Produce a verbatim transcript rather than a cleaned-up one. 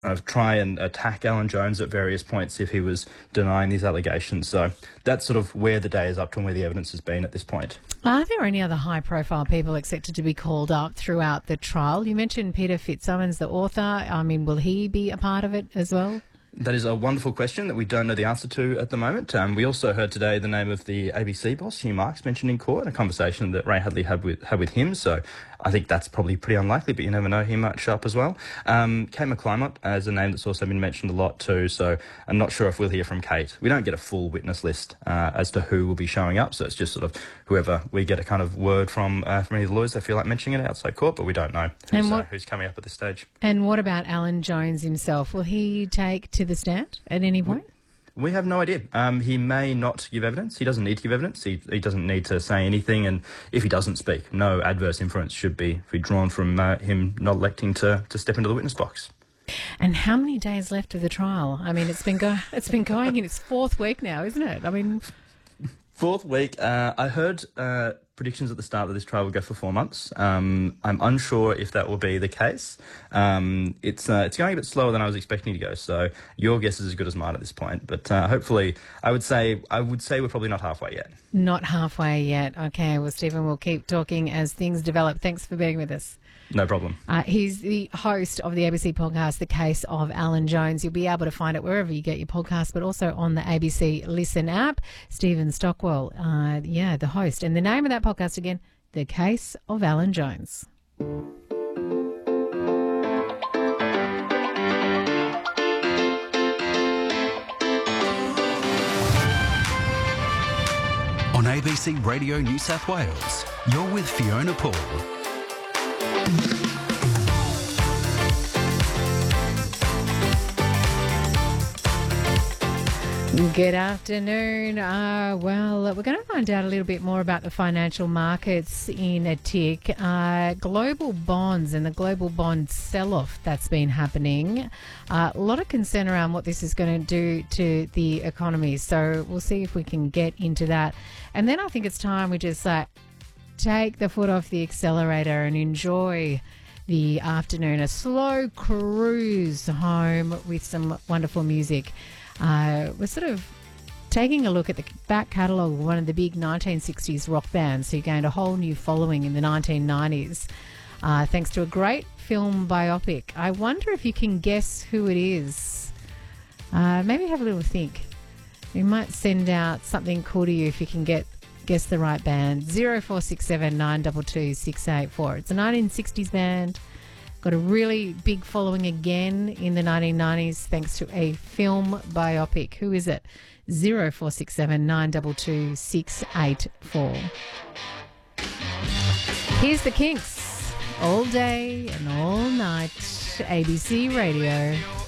of try and attack Alan Jones at various points if he was denying these allegations. So that's sort of where the day is up to and where the evidence has been at this point. Are there any other high-profile people expected to be called up throughout the trial? You mentioned Peter Fitzsimmons, the author. I mean, will he be a part of it as well? That is a wonderful question that we don't know the answer to at the moment. Um, we also heard today the name of the A B C boss, Hugh Marks, mentioned in court, a conversation that Ray Hadley had with had with him. So I think that's probably pretty unlikely, but you never know, he might show up as well. Um, Kate McClymont as a name that's also been mentioned a lot too, so I'm not sure if we'll hear from Kate. We don't get a full witness list uh, as to who will be showing up, so it's just sort of whoever we get a kind of word from uh, from any of the lawyers they feel like mentioning it outside court, but we don't know who's, what, uh, who's coming up at this stage. And what about Alan Jones himself? Will he take to the stand at any point? We have no idea. Um, he may not give evidence. He doesn't need to give evidence. He, he doesn't need to say anything. And if he doesn't speak, no adverse inference should be, be drawn from uh, him not electing to, to step into the witness box. And how many days left of the trial? I mean, it's been, go- it's been going in its fourth week now, isn't it? I mean... Fourth week. Uh, I heard uh, predictions at the start that this trial would go for four months. Um, I'm unsure if that will be the case. Um, it's uh, it's going a bit slower than I was expecting to go. So your guess is as good as mine at this point. But uh, hopefully, I would say I would say we're probably not halfway yet. Not halfway yet. Okay. Well, Stephen, we'll keep talking as things develop. Thanks for being with us. No problem. Uh, he's the host of the A B C podcast, The Case of Alan Jones. You'll be able to find it wherever you get your podcast, but also on the A B C Listen app. Stephen Stockwell, uh, yeah, the host. And the name of that podcast again, The Case of Alan Jones. On A B C Radio New South Wales, you're with Fiona Paul. Good afternoon. Uh, well, we're going to find out a little bit more about the financial markets in a tick. Uh, global bonds and the global bond sell-off that's been happening. Uh, a lot of concern around what this is going to do to the economy. So we'll see if we can get into that. And then I think it's time we just like take the foot off the accelerator and enjoy the afternoon. A slow cruise home with some wonderful music. Uh, we're sort of taking a look at the back catalogue of one of the big nineteen sixties rock bands who gained a whole new following in the nineteen nineties uh, thanks to a great film biopic. I wonder if you can guess who it is. Uh, maybe have a little think. We might send out something cool to you if you can get guess the right band. zero four six seven nine two two six eight four. It's a nineteen sixties band. Got a really big following again in the nineteen nineties thanks to a film biopic. Who is it? zero four six seven nine two two six eight four. Here's the Kinks. All day and all night. A B C Radio.